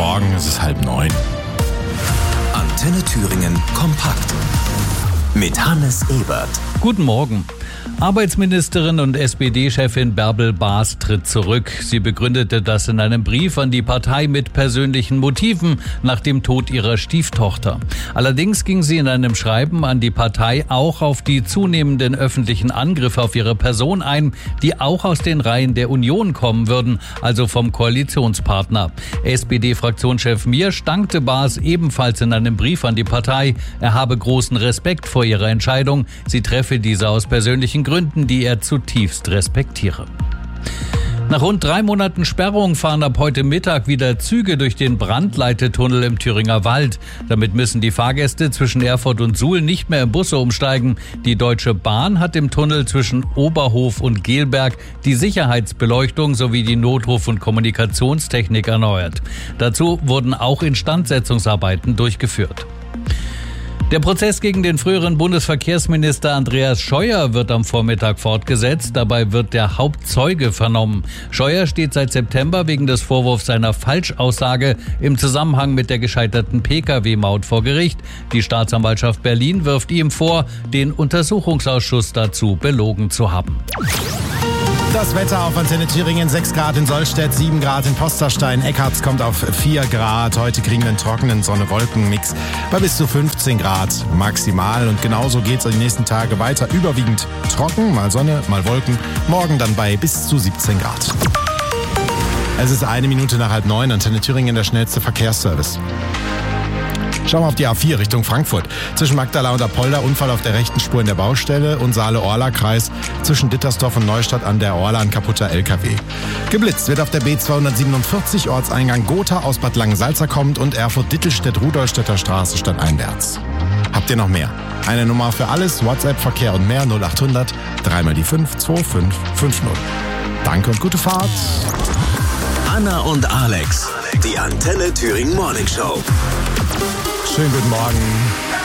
Morgen, es ist 8:30. Antenne Thüringen kompakt mit Hannes Ebert. Guten Morgen. Arbeitsministerin und SPD-Chefin Bärbel Baas tritt zurück. Sie begründete das in einem Brief an die Partei mit persönlichen Motiven nach dem Tod ihrer Stieftochter. Allerdings ging sie in einem Schreiben an die Partei auch auf die zunehmenden öffentlichen Angriffe auf ihre Person ein, die auch aus den Reihen der Union kommen würden, also vom Koalitionspartner. SPD-Fraktionschef Miersch dankte Baas ebenfalls in einem Brief an die Partei. Er habe großen Respekt vor ihrer Entscheidung. Sie treffe diese aus persönlichen Gründen, die er zutiefst respektiere. Nach rund 3 Monaten Sperrung fahren ab heute Mittag wieder Züge durch den Brandleitetunnel im Thüringer Wald. Damit müssen die Fahrgäste zwischen Erfurt und Suhl nicht mehr in Busse umsteigen. Die Deutsche Bahn hat im Tunnel zwischen Oberhof und Gelberg die Sicherheitsbeleuchtung sowie die Notruf- und Kommunikationstechnik erneuert. Dazu wurden auch Instandsetzungsarbeiten durchgeführt. Der Prozess gegen den früheren Bundesverkehrsminister Andreas Scheuer wird am Vormittag fortgesetzt. Dabei wird der Hauptzeuge vernommen. Scheuer steht seit September wegen des Vorwurfs seiner Falschaussage im Zusammenhang mit der gescheiterten Pkw-Maut vor Gericht. Die Staatsanwaltschaft Berlin wirft ihm vor, den Untersuchungsausschuss dazu belogen zu haben. Das Wetter auf Antenne Thüringen: 6 Grad in Sollstedt, 7 Grad in Posterstein. Eckarts kommt auf 4 Grad. Heute kriegen wir einen trockenen Sonne-Wolken-Mix bei bis zu 15 Grad maximal. Und genauso geht es die nächsten Tage weiter. Überwiegend trocken, mal Sonne, mal Wolken. Morgen dann bei bis zu 17 Grad. Es ist 1 Minute nach 8:30. Antenne Thüringen, der schnellste Verkehrsservice. Schauen wir auf die A4 Richtung Frankfurt. Zwischen Magdala und Apolda Unfall auf der rechten Spur in der Baustelle und Saale-Orla-Kreis zwischen Dittersdorf und Neustadt an der Orla ein kaputter LKW. Geblitzt wird auf der B247 Ortseingang Gotha aus Bad Langensalza kommend und Erfurt-Dittelstedt-Rudolstädter Straße stadteinwärts. Habt ihr noch mehr? Eine Nummer für alles, WhatsApp, Verkehr und mehr 0800 3 mal die 5 2550. Danke und gute Fahrt. Anna und Alex, die Antenne Thüringen Morning Show. Schönen guten Morgen.